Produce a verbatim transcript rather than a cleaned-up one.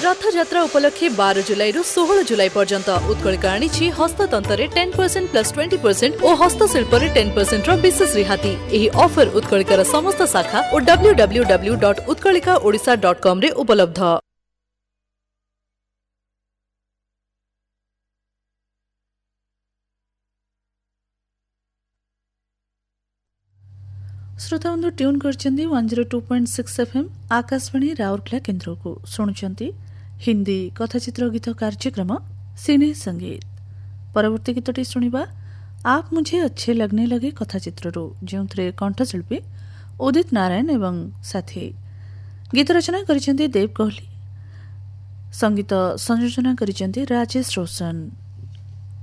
रथयात्रा उपलक्षे बारह जुलाई रु सोलह जुलाई पर्यंत उत्कलिका आनी हस्ततंत्र ten percent plus twenty percent और हस्तशिल्प टेन परसेंट विशेष रिहाती। यही ऑफर उत्कलिकार समस्त शाखा और W W W dot Utkalika Odisha dot com रे उपलब्ध। श्रोता बंधु tune करछन्ती one zero two point six FM Akashvani Rourkela केन्द्र को शुणुचंती हिंदी कथाचित्र गीत कार्यक्रम सिने संगीत। परवर्ती गीतटी शुणिबा आप मुझे अच्छे लगने लगे कथाचित्र जो कंठशिल्पी उदित नारायण एवं साथी। गीत रचना करिसेंती देव कोहली, संगीत संयोजना करिसेंती राजेश रोशन।